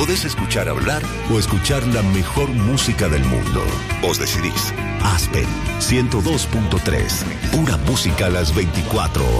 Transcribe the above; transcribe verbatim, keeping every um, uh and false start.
Podés escuchar hablar o escuchar la mejor música del mundo. Vos decidís. Aspen ciento dos punto tres. Pura música a las veinticuatro horas.